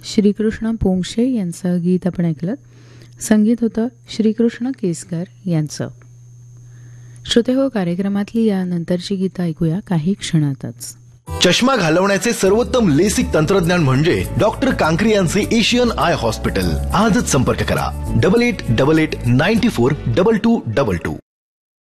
श्रीकृष्ण पोंक्षे यांचं गीत आपण ऐकलं. संगीत होतं श्रीकृष्ण केसकर यांचं. श्रोते हो, कार्यक्रमातली या नंतरची गीतं ऐकूया काही क्षणातच. चष्मा घालवण्याचे सर्वोत्तम लेसिक तंत्रज्ञान म्हणजे डॉक्टर कांकरी यांचे एशियन आय हॉस्पिटल. आजच संपर्क करा 8888942222.